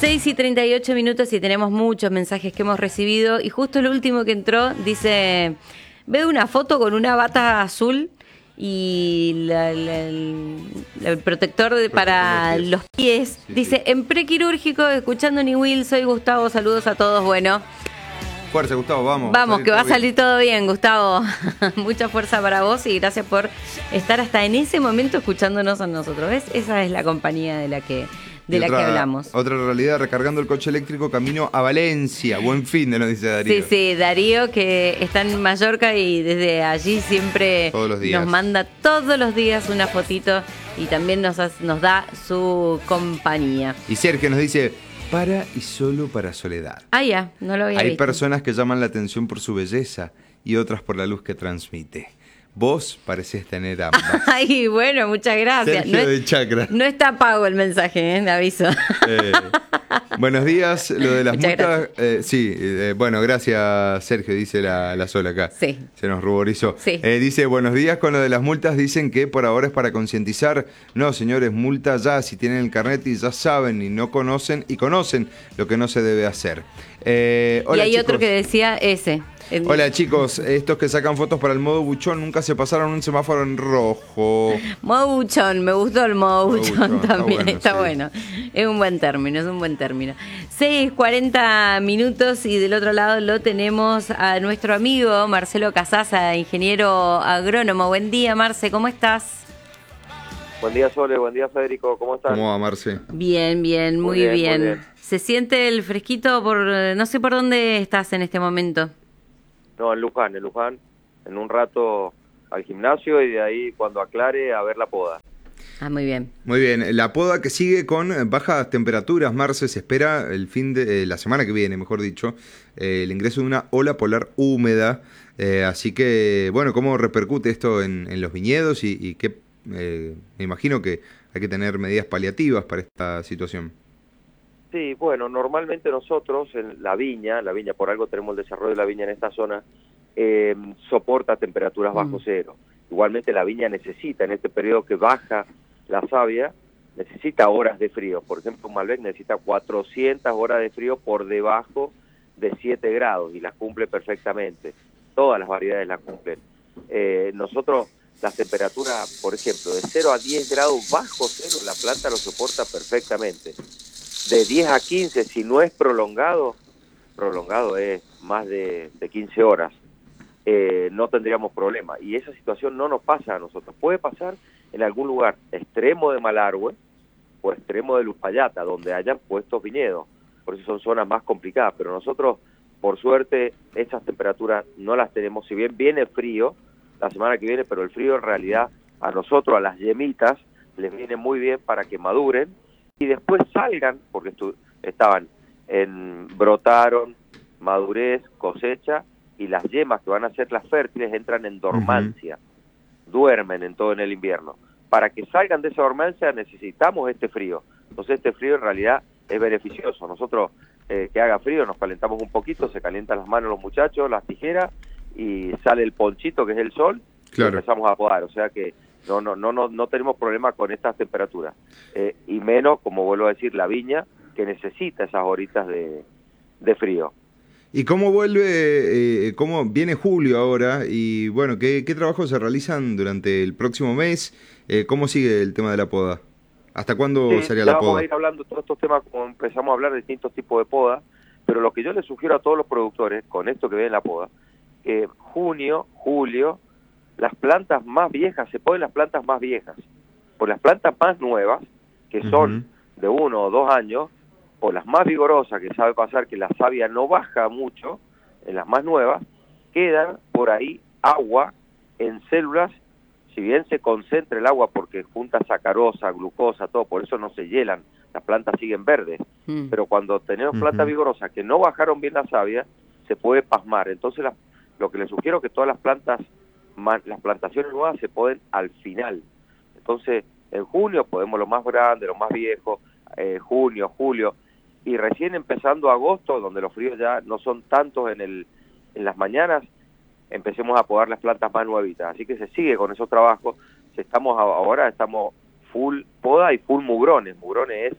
6:38 y tenemos muchos mensajes que hemos recibido y justo el último que entró dice, veo una foto con una bata azul y el protector para los pies, Sí, dice, sí. en prequirúrgico, escuchando Ni Will, soy Gustavo, saludos a todos, bueno. Fuerza, Gustavo, vamos. Vamos, que va a salir todo bien, Gustavo. Mucha fuerza para vos y gracias por estar hasta en ese momento escuchándonos a nosotros. ¿Ves? Esa es la compañía de la que hablamos. Otra realidad, recargando el coche eléctrico camino a Valencia. Buen fin, nos dice Darío. Sí, Darío, que está en Mallorca y desde allí siempre nos manda todos los días una fotito y también nos da su compañía. Y Sergio nos dice, para y solo para Soledad. Ah, ya, no lo había visto. Hay personas que llaman la atención por su belleza y otras por la luz que transmite. Vos parecés tener ambas. Ay, bueno, muchas gracias. Sergio de Chacra. No está pago el mensaje, me aviso. Buenos días, lo de las muchas multas. Bueno, gracias Sergio, dice la Sola acá. Sí. Se nos ruborizó. Sí. Dice, buenos días, con lo de las multas dicen que por ahora es para concientizar. No, señores, multa ya, si tienen el carnet y ya saben y no conocen y conocen lo que no se debe hacer. Hola, y hay chicos. otro que decía ese. Hola chicos, estos que sacan fotos para el modo buchón nunca se pasaron un semáforo en rojo. Modo buchón, me gustó el modo buchón también, está bueno. Es un buen término, 6:40 y del otro lado lo tenemos a nuestro amigo Marcelo Casaza, ingeniero agrónomo. Buen día, Marce, ¿cómo estás? Buen día, Sole, buen día, Federico, ¿cómo estás? ¿Cómo va, Marce? Bien, muy bien. ¿Se siente el fresquito no sé por dónde estás en este momento? No, en Luján, en un rato al gimnasio y de ahí cuando aclare a ver la poda. Ah, muy bien. Muy bien, la poda que sigue con bajas temperaturas, Marce, se espera el fin de la semana que viene, mejor dicho, el ingreso de una ola polar húmeda, así que, bueno, ¿cómo repercute esto en los viñedos y qué, me imagino que hay que tener medidas paliativas para esta situación? Sí, bueno, normalmente nosotros en la viña, por algo tenemos el desarrollo de la viña en esta zona, soporta temperaturas bajo cero. Igualmente la viña necesita, en este periodo que baja la savia, necesita horas de frío. Por ejemplo, un Malbec necesita 400 horas de frío por debajo de 7 grados y las cumple perfectamente. Todas las variedades las cumplen. Nosotros, las temperaturas, por ejemplo, de 0 a 10 grados bajo cero, la planta lo soporta perfectamente. De 10 a 15, si no es prolongado es más de 15 horas, no tendríamos problema. Y esa situación no nos pasa a nosotros. Puede pasar en algún lugar extremo de Malargüe o extremo de Uspallata, donde hayan puestos viñedos. Por eso son zonas más complicadas. Pero nosotros, por suerte, esas temperaturas no las tenemos. Si bien viene frío la semana que viene, pero el frío en realidad a nosotros, a las yemitas, les viene muy bien para que maduren y después salgan, porque brotaron, madurez, cosecha, y las yemas que van a ser las fértiles entran en dormancia, duermen en todo en el invierno. Para que salgan de esa dormancia necesitamos este frío. Entonces este frío en realidad es beneficioso. Nosotros que haga frío nos calentamos un poquito, se calientan las manos los muchachos, las tijeras, y sale el ponchito que es el sol, claro, y empezamos a podar. O sea que no tenemos problema con estas temperaturas, y menos, como vuelvo a decir, la viña que necesita esas horitas de frío. ¿Y cómo cómo viene julio ahora? Y bueno, ¿qué trabajos se realizan durante el próximo mes? ¿Cómo sigue el tema de la poda? ¿Hasta cuándo sería la poda? Vamos a ir hablando de todos estos temas, como empezamos a hablar de distintos tipos de poda, pero lo que yo les sugiero a todos los productores, con esto que ven la poda, junio, julio, las plantas más viejas, se ponen las plantas más viejas, por las plantas más nuevas, que son de 1 o 2 años, o las más vigorosas, que sabe pasar que la savia no baja mucho, en las más nuevas, quedan por ahí agua en células, si bien se concentra el agua porque junta sacarosa, glucosa, todo, por eso no se hielan, las plantas siguen verdes, pero cuando tenemos plantas vigorosas que no bajaron bien la savia, se puede pasmar. Entonces lo que les sugiero es que todas las plantaciones nuevas se poden al final. Entonces en junio podemos lo más grande, lo más viejo, junio, julio, y recién empezando agosto, donde los fríos ya no son tantos en las empecemos a podar las plantas más nuevitas. Así que se sigue con esos trabajos. Ahora estamos full poda y full mugrones. Mugrones es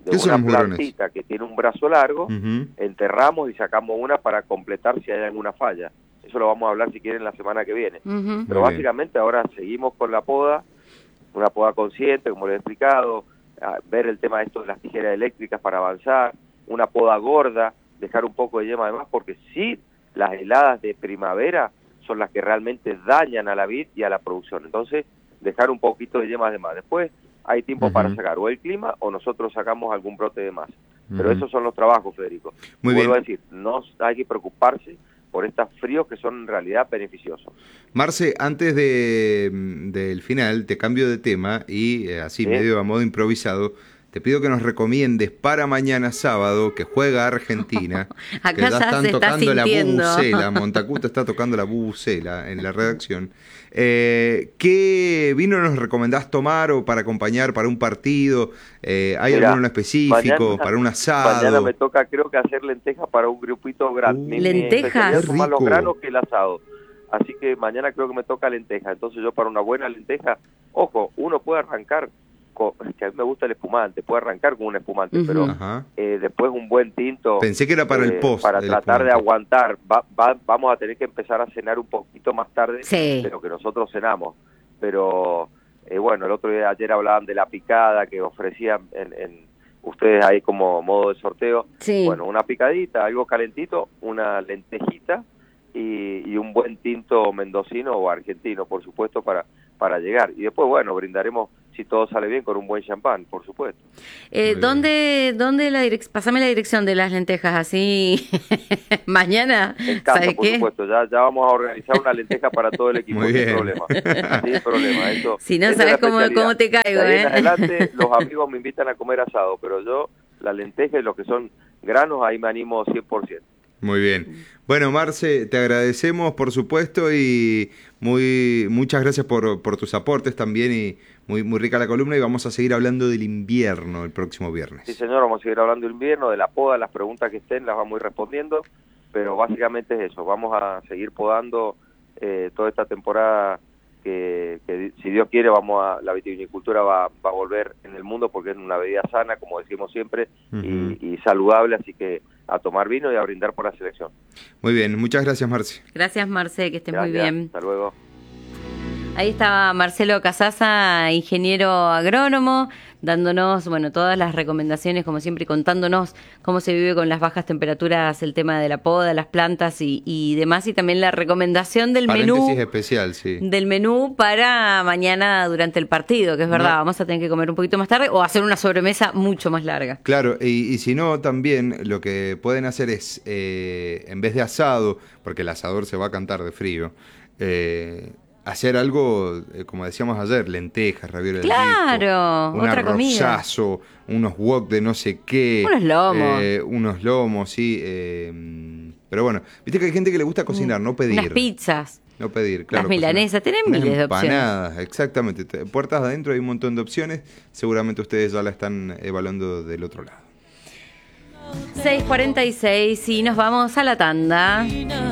de una plantita que tiene un brazo largo, enterramos y sacamos una para completar si hay alguna falla. Eso lo vamos a hablar si quieren la semana que viene. Pero básicamente ahora seguimos con la poda, una poda consciente, como les he explicado, ver el tema de esto de las tijeras eléctricas para avanzar, una poda gorda, dejar un poco de yema de más, porque sí, las heladas de primavera son las que realmente dañan a la vid y a la producción. Entonces, dejar un poquito de yemas de más. Después hay tiempo para sacar o el clima o nosotros sacamos algún brote de más. Pero esos son los trabajos, Federico. Vuelvo a decir, no hay que preocuparse por estos fríos que son en realidad beneficiosos. Marce, antes del final, te cambio de tema y así medio a modo improvisado, te pido que nos recomiendes para mañana sábado, que juega Argentina, acá que ya están tocando la bubucela, Montacuta está tocando la bubucela en la redacción. ¿Qué vino nos recomendás tomar o para acompañar para un partido? ¿Hay alguno en específico para un asado? Mañana me toca, creo que hacer lentejas para un grupito grande. ¿Lentejas? Más los granos que el asado. Así que mañana creo que me toca lentejas. Entonces yo para una buena lenteja, ojo, uno puede arrancar, que a mí me gusta el espumante, puede arrancar con un espumante, pero después un buen tinto. Pensé que era para el post. Para tratar de aguantar. Vamos a tener que empezar a cenar un poquito más tarde de lo que nosotros cenamos. Pero bueno, el otro día, ayer hablaban de la picada que ofrecían en ustedes ahí como modo de sorteo. Bueno, una picadita, algo calentito, una lentejita y un buen tinto mendocino o argentino, por supuesto, para llegar. Y después, bueno, brindaremos, si todo sale bien, con un buen champán, por supuesto. ¿Dónde pasame la dirección de las lentejas, así mañana? En casa, ¿sabes por supuesto, ya vamos a organizar una lenteja para todo el equipo, sin problema. Sin problema. Eso, si no sabes cómo te caigo, de ahí en adelante, los amigos me invitan a comer asado, pero yo, la lenteja y lo que son granos, ahí me animo 100%. Muy bien. Bueno, Marce, te agradecemos, por supuesto, y muchas gracias por tus aportes también, y muy rica la columna, y vamos a seguir hablando del invierno el próximo viernes. Sí, señor, vamos a seguir hablando del invierno, de la poda, las preguntas que estén las vamos a ir respondiendo, pero básicamente es eso, vamos a seguir podando toda esta temporada que si Dios quiere la vitivinicultura va a volver en el mundo, porque es una bebida sana, como decimos siempre, y saludable, así que a tomar vino y a brindar por la selección. Muy bien, muchas gracias, Marce. Gracias, Marce, que estés muy bien. Hasta luego. Ahí estaba Marcelo Casasa, ingeniero agrónomo, dándonos, todas las recomendaciones, como siempre, contándonos cómo se vive con las bajas temperaturas, el tema de la poda, las plantas y demás, y también la recomendación del menú especial, sí. Del menú para mañana durante el partido, que es verdad, vamos a tener que comer un poquito más tarde o hacer una sobremesa mucho más larga. Claro, y si no, también lo que pueden hacer es, en vez de asado, porque el asador se va a cantar de frío, hacer algo, como decíamos ayer, lentejas, ravioles de disco, un otra comida, unos wok de no sé qué, unos lomos, sí, pero bueno, viste que hay gente que le gusta cocinar, no pedir. Unas pizzas. No pedir, claro. Las milanesas, tenés miles de opciones. Empanadas, exactamente. Puertas adentro hay un montón de opciones, seguramente ustedes ya la están evaluando del otro lado. 6:46 y nos vamos a la tanda.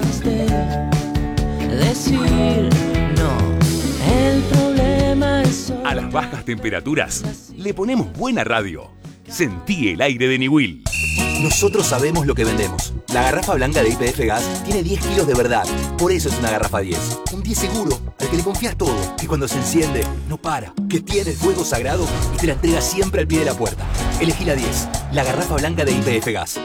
A las bajas temperaturas le ponemos buena radio. Sentí el aire de Niwil. Nosotros sabemos lo que vendemos. La garrafa blanca de YPF Gas tiene 10 kilos de verdad. Por eso es una garrafa 10. Un 10 seguro, al que le confías todo. Que cuando se enciende, no para. Que tiene el fuego sagrado y te la entrega siempre al pie de la puerta. Elegí la 10. La garrafa blanca de YPF Gas.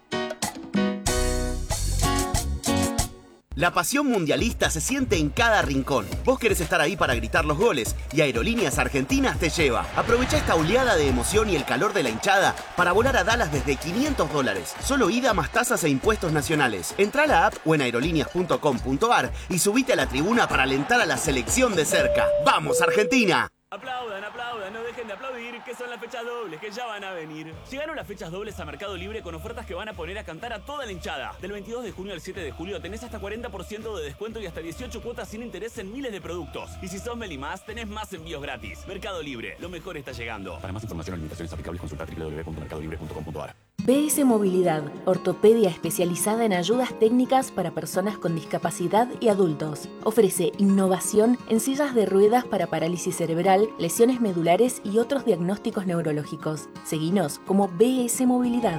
La pasión mundialista se siente en cada rincón. Vos querés estar ahí para gritar los goles y Aerolíneas Argentinas te lleva. Aprovecha esta oleada de emoción y el calor de la hinchada para volar a Dallas desde $500. Solo ida más tasas e impuestos nacionales. Entrá a la app o en aerolíneas.com.ar y subite a la tribuna para alentar a la selección de cerca. ¡Vamos, Argentina! Aplaudan, aplaudan, no dejen de aplaudir, que son las fechas dobles, que ya van a venir. Llegaron las fechas dobles a Mercado Libre con ofertas que van a poner a cantar a toda la hinchada. Del 22 de junio al 7 de julio tenés hasta 40% de descuento y hasta 18 cuotas sin interés en miles de productos. Y si sos Melimás, tenés más envíos gratis. Mercado Libre, lo mejor está llegando. Para más información o limitaciones aplicables, consulta www.mercadolibre.com.ar. BS Movilidad, ortopedia especializada en ayudas técnicas para personas con discapacidad y adultos. Ofrece innovación en sillas de ruedas para parálisis cerebral, lesiones medulares y otros diagnósticos neurológicos. Seguinos como BS Movilidad.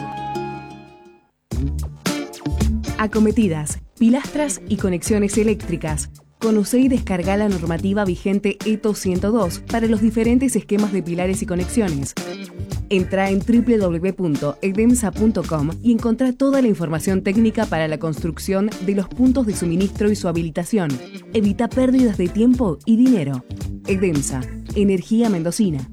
Acometidas, pilastras y conexiones eléctricas. Conoce y descarga la normativa vigente ETO 102 para los diferentes esquemas de pilares y conexiones. Entra en www.edemsa.com y encontrá toda la información técnica para la construcción de los puntos de suministro y su habilitación. Evita pérdidas de tiempo y dinero. Edemsa, energía mendocina.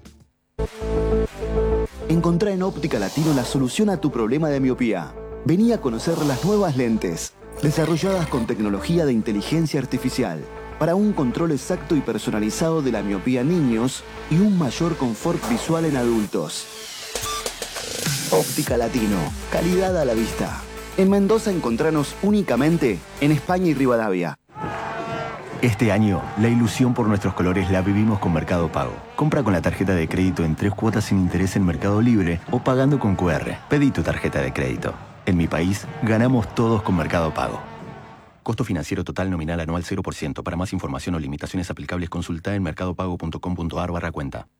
Encontrá en Óptica Latino la solución a tu problema de miopía. Vení a conocer las nuevas lentes, desarrolladas con tecnología de inteligencia artificial, para un control exacto y personalizado de la miopía en niños y un mayor confort visual en adultos. Óptica Latino, calidad a la vista. En Mendoza encontranos únicamente en España y Rivadavia. Este año, la ilusión por nuestros colores la vivimos con Mercado Pago. Compra con la tarjeta de crédito en 3 cuotas sin interés en Mercado Libre o pagando con QR. Pedí tu tarjeta de crédito. En mi país, ganamos todos con Mercado Pago. Costo financiero total nominal anual 0%. Para más información o limitaciones aplicables, consulta en mercadopago.com.ar/cuenta.